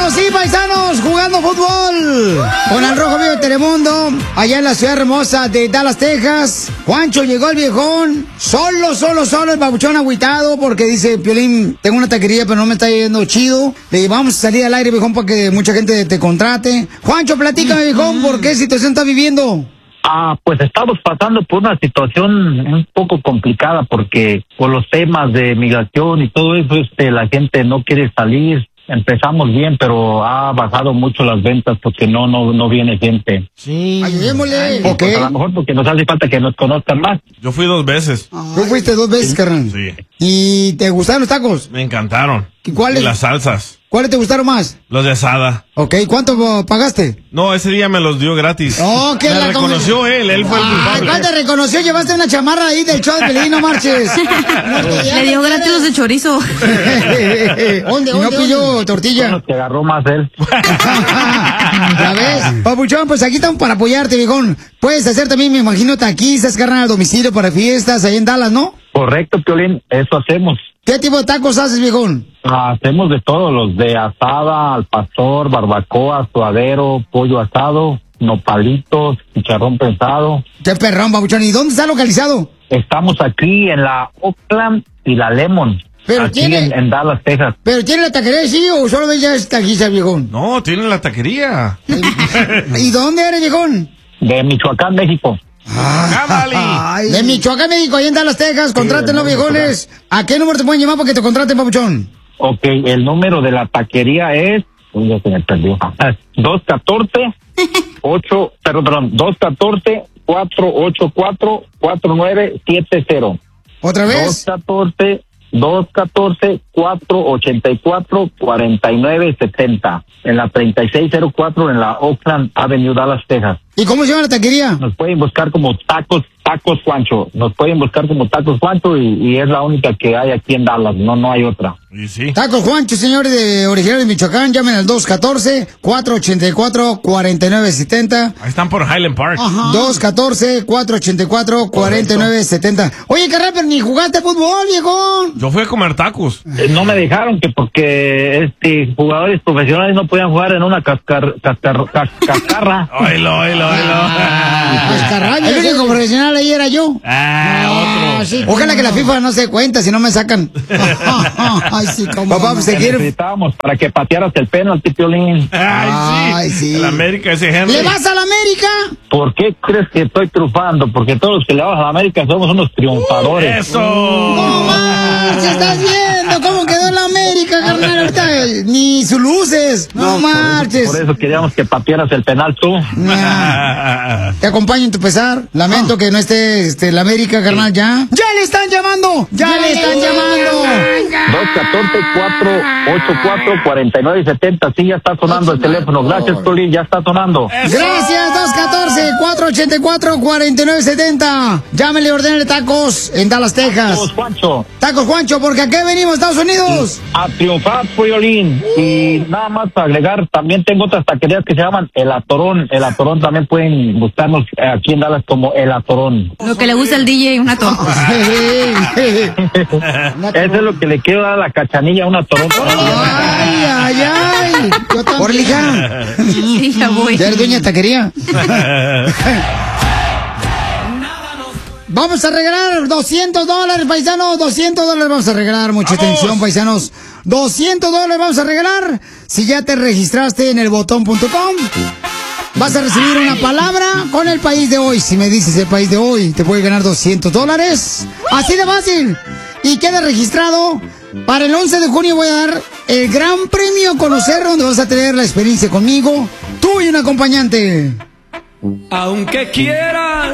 Bueno, sí, paisanos, jugando fútbol con el Rojo Vivo de Telemundo, allá en la ciudad hermosa de Dallas, Texas. Juancho, llegó el viejón, solo, el babuchón agüitado, porque dice, Piolín, tengo una taquería, pero no me está yendo chido. Le llevamos a salir al aire, viejón, para que mucha gente te contrate. Juancho, platícame, viejón, ¿por qué situación estás viviendo? Pues estamos pasando por una situación un poco complicada, porque con los temas de migración y todo eso, la gente no quiere salir. Empezamos bien, pero ha bajado mucho las ventas porque no viene gente. Sí. Ayudémosle. Pues a lo mejor porque nos hace falta que nos conozcan más. Yo fui 2 veces. ¿Tú fuiste 2 veces, carnal? Sí. ¿Y te gustaron los tacos? Me encantaron. ¿Y cuáles? Y las salsas. ¿Cuáles te gustaron más? Los de asada. Ok, ¿cuánto pagaste? No, ese día me los dio gratis. Oh, ¿qué me la reconoció él fue el culpable. ¿Cuál te reconoció? Llevaste una chamarra ahí del show de Pelín, no marches. Le dio gratis los de chorizo. ¿Dónde? No pilló tortilla. Bueno, te agarró más él. ¿Ya ves? Papuchón, pues aquí estamos para apoyarte, viejón. Puedes hacer también, me imagino, taquizas, carnal, a domicilio para fiestas ahí en Dallas, ¿no? Correcto, Piolín, eso hacemos. ¿Qué tipo de tacos haces, viejón? Hacemos de todo, los de asada, al pastor, barbacoa, suadero, pollo asado, nopalitos, chicharrón prensado. Qué perrón, papuchón. ¿Y dónde está localizado? Estamos aquí en la Oakland y la Lemon. Pero aquí tiene... en Dallas, Texas. ¿Pero tiene la taquería, sí, o solo ya es taquiza, viejón? No, tiene la taquería. ¿Y dónde eres, viejón? De Michoacán, México. De Michoacán, México, ahí en Dallas, Texas. Contrátenlo, viejones. ¿A qué número te pueden llamar para que te contraten, papuchón? Ok, el número de la taquería es... ya se me perdió. 214-484-4970. ¿Otra vez? 214-484-4970. En la 3604 en la Oakland Avenue, Dallas, Texas. ¿Y cómo se llama la taquería? Nos pueden buscar como Tacos Juancho. Nos pueden buscar como Tacos Juancho y es la única que hay aquí en Dallas. No hay otra. ¿Y sí? Tacos Juancho, señores de original de Michoacán. Llamen al 214-484-4970. Ahí están por Highland Park. 214-484-4970. Oye, carnal, pero ni jugaste fútbol, viejón. Yo fui a comer tacos. No me dejaron que porque jugadores profesionales no podían jugar en una cascarra. Oilo. El único profesional ahí era yo. Otro. Sí, ojalá que la FIFA no se dé cuenta, si no me sacan. Ay, sí, cómo. Papá, pues te quiero. Necesitábamos para que patearas el penalti, Piolín. Ay, sí. El América, ese Henry. ¿Le vas a la América? ¿Por qué crees que estoy triunfando? Porque todos los que le vamos a la América somos unos triunfadores. ¡Eso! ¡No marches! ¿Estás viendo cómo quedó la América, carnal? Ahorita ni sus luces. No marches. Por eso queríamos que patearas el penal tú. Te acompaño en tu pesar. Lamento que no esté la América, carnal, ya. ¡Ya le están llamando! ¡Ya le están llamando! 214-484-4970. Sí, ya está sonando el teléfono. Gracias, Piolín, ya está sonando. Gracias, 214-484-4970. Llámele y ordénele tacos en Dallas, Texas. Tacos Juancho. Tacos Juancho, porque aquí venimos, Estados Unidos. A triunfar, Piolín. Y nada más para agregar, también tengo otras taquerías que se llaman El Atorón. El Atorón también pueden buscarnos aquí en Dallas como El Atorón. Lo que le gusta al DJ, una torta. Eso es lo que le quiero dar a la Cachanilla, una Atorón. Ay. Por ligar. Sí, ya voy. ¿Ya eres dueña de taquería? Vamos a regalar $200, paisanos. $200 vamos a regalar. Mucha atención, paisanos. $200 vamos a regalar. Si ya te registraste en elbotón.com, vas a recibir una palabra con el país de hoy. Si me dices el país de hoy, te puede ganar $200. Así de fácil. Y queda registrado. Para el 11 de junio voy a dar el gran premio Conocer, donde vas a tener la experiencia conmigo, tú y un acompañante. Aunque quieras